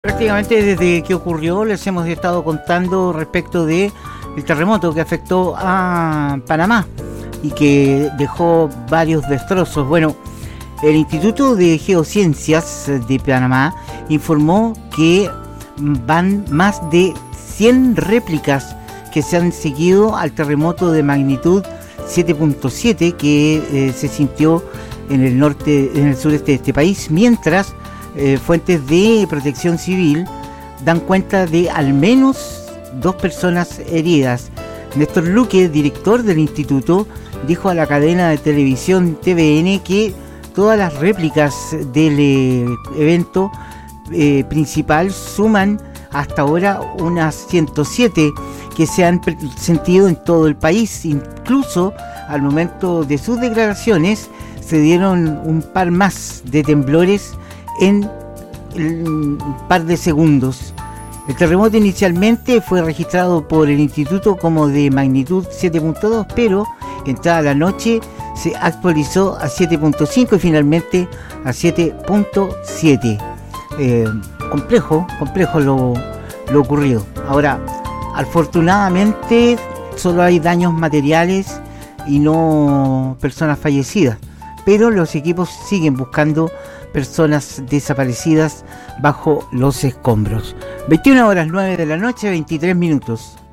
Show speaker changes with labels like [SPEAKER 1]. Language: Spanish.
[SPEAKER 1] Prácticamente desde que ocurrió les hemos estado contando respecto de el terremoto que afectó a Panamá y que dejó varios destrozos. Bueno, el Instituto de Geociencias de Panamá informó que van más de 100 réplicas que se han seguido al terremoto de magnitud 7.7 que se sintió en el norte, en el sureste de este país, mientras fuentes de protección civil dan cuenta de al menos 2 personas heridas. Néstor Luque, director del instituto, dijo a la cadena de televisión TVN que todas las réplicas del evento principal suman hasta ahora unas 107 que se han sentido en todo el país. Incluso al momento de sus declaraciones se dieron un par más de temblores en un par de segundos. El terremoto inicialmente fue registrado por el instituto como de magnitud 7.2, pero entrada la noche se actualizó a 7.5 y finalmente a 7.7. Complejo lo ocurrido. Ahora, afortunadamente solo hay daños materiales y no personas fallecidas, pero los equipos siguen buscando personas desaparecidas bajo los escombros. 21 horas 9 de la noche, 23 minutos.